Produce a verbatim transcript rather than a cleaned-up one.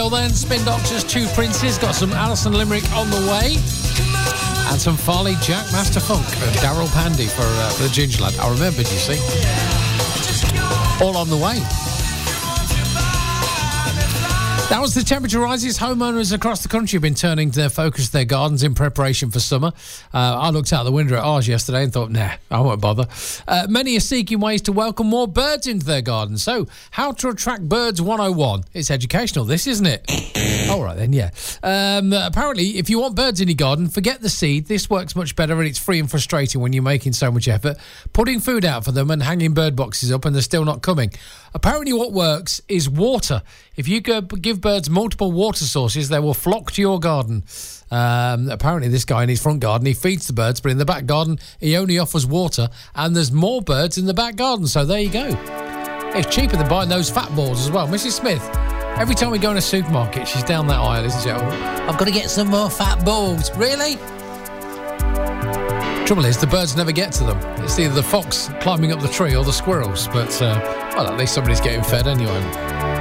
Well then, Spin Doctors, Two Princes, got some Alison Limerick on the way, and some Farley Jack Master Funk and Daryl Pandy for, uh, for the Ginger Lad. I remembered, you see. All on the way. Now, as the temperature rises, homeowners across the country have been turning their focus to their gardens in preparation for summer. Uh, I looked out the window at ours yesterday and thought, nah, I won't bother. Uh, many are seeking ways to welcome more birds into their gardens. So, how to attract birds one oh one. It's educational, this, isn't it? All right, then, yeah. Um, apparently, if you want birds in your garden, forget the seed. This works much better and it's free and frustrating when you're making so much effort. Putting food out for them and hanging bird boxes up and they're still not coming. Apparently, what works is water. If you go give birds multiple water sources, they will flock to your garden. Um, apparently, this guy in his front garden, he feeds the birds, but in the back garden, he only offers water, and there's more birds in the back garden. So there you go. It's cheaper than buying those fat balls as well. Missus Smith, every time we go in a supermarket, she's down that aisle, isn't she? Oh, I've got to get some more fat balls. Really? Trouble is, the birds never get to them. It's either the fox climbing up the tree or the squirrels. But, uh, well, at least somebody's getting fed anyway.